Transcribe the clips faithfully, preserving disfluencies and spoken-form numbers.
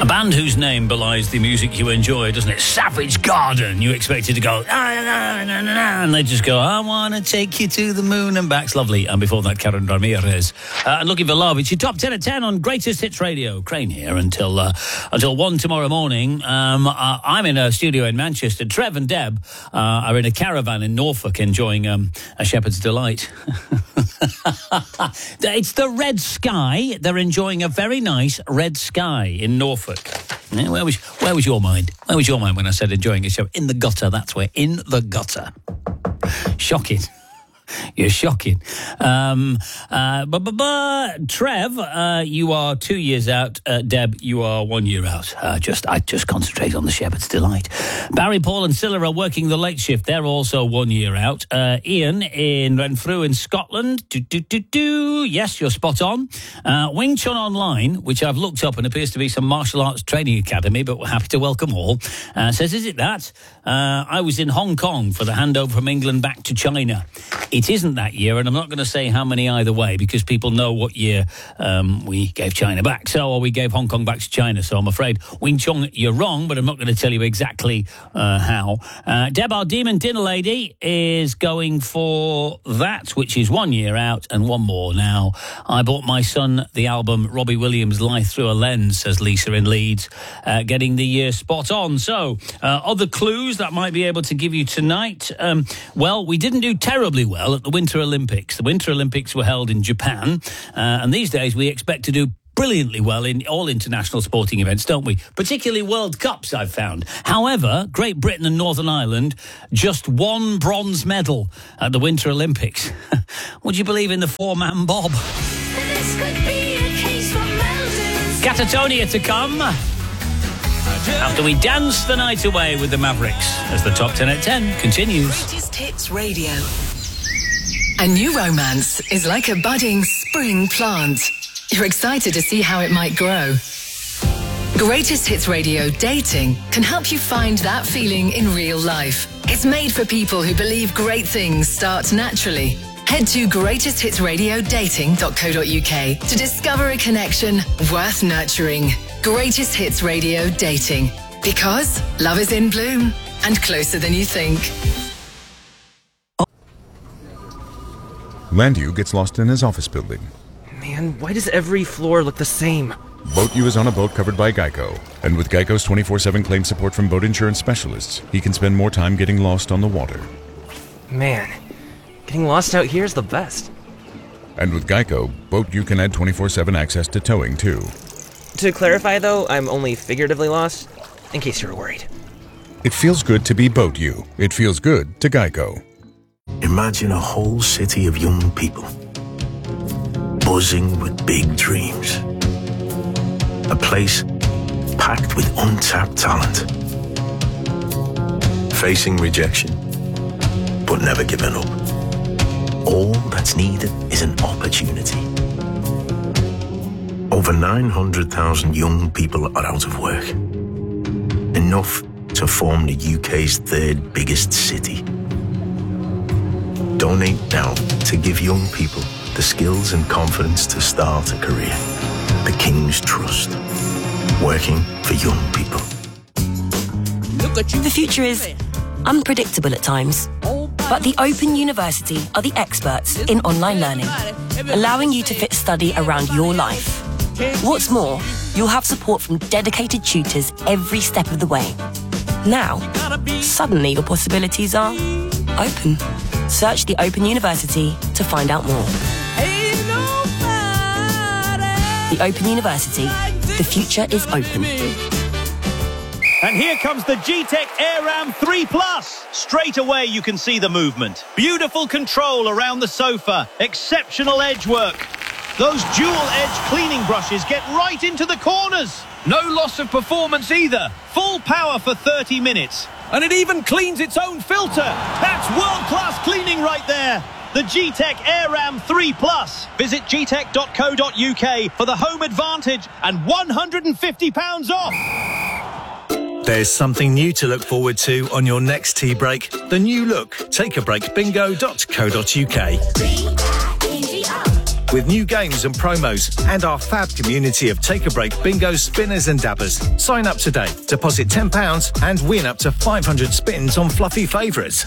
A band whose name belies the music you enjoy, doesn't it? Savage Garden. You expected to go, ah, nah, nah, nah, nah, and they just go, I want to take you to the moon and back. It's lovely. And before that, Karen Ramirez. Uh, and Looking for Love. It's your top ten at ten on Greatest Hits Radio. Crane here until uh, until one tomorrow morning. Um, uh, I'm in a studio in Manchester. Trev and Deb uh, are in a caravan in Norfolk enjoying um, a Shepherd's Delight. It's the red sky. They're enjoying a very nice red sky in Norfolk. Yeah, where was where was your mind? Where was your mind when I said enjoying a show? In the gutter, that's where. In the gutter. Shocking. You're shocking. Um, uh, bu- bu- bu- Trev, uh, you are two years out. Uh, Deb, you are one year out. Uh, just, I just concentrate on the Shepherd's Delight. Barry, Paul and Scylla are working the late shift. They're also one year out. Uh, Ian in Renfrew in Scotland. Do, do, do, do. Yes, you're spot on. Uh, Wing Chun Online, which I've looked up and appears to be some martial arts training academy, but we're happy to welcome all. Uh, says, is it that? Uh, I was in Hong Kong for the handover from England back to China. It isn't that year, and I'm not going to say how many either way because people know what year um, we gave China back. So, or we gave Hong Kong back to China. So I'm afraid, Wing Chun, you're wrong, but I'm not going to tell you exactly uh, how. Uh, Deb, our Demon Dinner Lady, is going for that, which is one year out and one more now. I bought my son the album Robbie Williams' Life Through a Lens, says Lisa in Leeds, uh, getting the year spot on. So, uh, other clues that might be able to give you tonight. Um, well, we didn't do terribly well at the Winter Olympics. The Winter Olympics were held in Japan, uh, and these days we expect to do brilliantly well in all international sporting events, don't we? Particularly World Cups, I've found. However, Great Britain and Northern Ireland just one bronze medal at the Winter Olympics. Would you believe in the four-man bob? This could be a case for Catatonia to come after we dance the night away with the Mavericks as the top ten at ten continues. Greatest Hits Radio. A new romance is like a budding spring plant. You're excited to see how it might grow. Greatest Hits Radio Dating can help you find that feeling in real life. It's made for people who believe great things start naturally. Head to greatest hits radio dating dot co dot uk to discover a connection worth nurturing. Greatest Hits Radio Dating. Because love is in bloom and closer than you think. Landu gets lost in his office building. Man, why does every floor look the same? Boat U is on a boat covered by Geico. And with Geico's twenty-four seven claim support from boat insurance specialists, he can spend more time getting lost on the water. Man, getting lost out here is the best. And with Geico, Boat U can add twenty-four seven access to towing, too. To clarify, though, I'm only figuratively lost, in case you're worried. It feels good to be Boat U. It feels good to Geico. Imagine a whole city of young people, buzzing with big dreams. A place packed with untapped talent. Facing rejection, but never giving up. All that's needed is an opportunity. Over nine hundred thousand young people are out of work. Enough to form the U K's third biggest city. Donate now to give young people the skills and confidence to start a career. The King's Trust. Working for young people. The future is unpredictable at times, but the Open University are the experts in online learning, allowing you to fit study around your life. What's more, you'll have support from dedicated tutors every step of the way. Now, suddenly your possibilities are open. Search the Open University to find out more. The Open University. The future is open. And here comes the G-Tech AirRam three plus. Straight away you can see the movement. Beautiful control around the sofa. Exceptional edge work. Those dual-edge cleaning brushes get right into the corners. No loss of performance either. Full power for thirty minutes. And it even cleans its own filter. That's world-class cleaning right there. The G-Tech AirRam three plus. Visit g tech dot co dot uk for the home advantage and one hundred fifty pounds off. There's something new to look forward to on your next tea break. The new look. Take a break bingo dot co dot uk. with new games and promos and our fab community of Take a Break bingo spinners and dabbers. Sign up today, deposit ten pounds and win up to five hundred spins on fluffy favourites.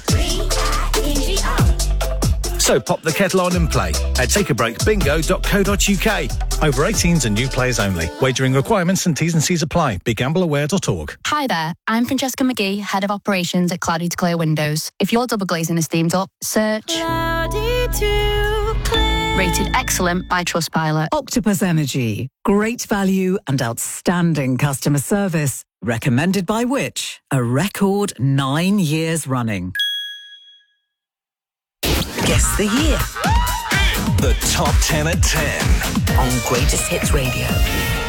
So pop the kettle on and play at take a break bingo dot co dot uk. Over eighteens and new players only. Wagering requirements and T's and C's apply. be gamble aware dot org. Hi there, I'm Francesca McGee, Head of Operations at Cloudy to Clear Windows. If your double glazing is themed up, search Cloudy to Clear. Rated excellent by Trustpilot. Octopus Energy. Great value and outstanding customer service. Recommended by which? A record nine years running. Guess the year. The top ten at ten on Greatest Hits Radio.